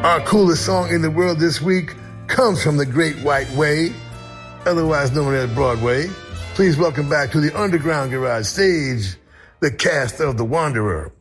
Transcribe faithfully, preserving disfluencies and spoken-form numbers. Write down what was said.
Our coolest song in the world this week comes from the Great White Way, otherwise known as Broadway. Please welcome back to the Underground Garage stage, the cast of The Wanderer.